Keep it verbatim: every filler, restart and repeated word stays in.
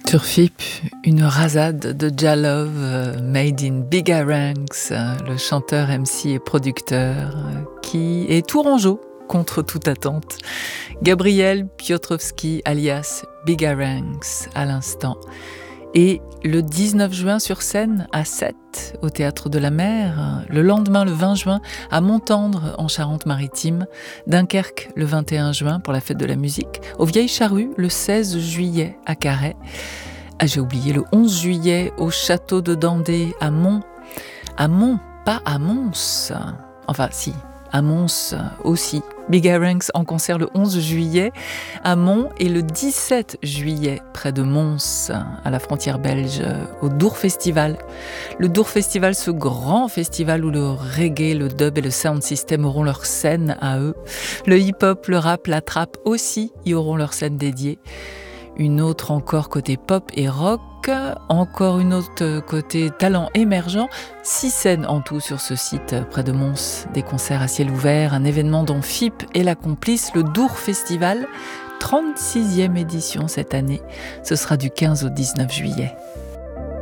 Sur F I P, une rasade de Jalove euh, made in Bigga Ranks, euh, le chanteur, M C et producteur euh, qui est tourangeau contre toute attente. Gabriel Piotrowski alias Bigga Ranks à l'instant. Et le dix-neuf juin sur scène à Sète, au Théâtre de la Mer, le lendemain le vingt juin à Montendre en Charente-Maritime, Dunkerque le vingt et un juin pour la fête de la musique, aux Vieilles Charrues le seize juillet à Carhaix, ah j'ai oublié le onze juillet au Château de Dandé à Mons, à Mons, pas à Mons, enfin si, à Mons aussi. Bigga Ranks en concert le onze juillet à Mons et le dix-sept juillet près de Mons, à la frontière belge, au Dour Festival. Le Dour Festival, ce grand festival où le reggae, le dub et le sound system auront leur scène à eux. Le hip-hop, le rap, la trap aussi y auront leur scène dédiée. Une autre encore côté pop et rock, encore une autre côté talent émergent. Six scènes en tout sur ce site près de Mons, des concerts à ciel ouvert, un événement dont F I P est la complice, le Dour Festival, trente-sixième édition cette année. Ce sera du quinze au dix-neuf juillet.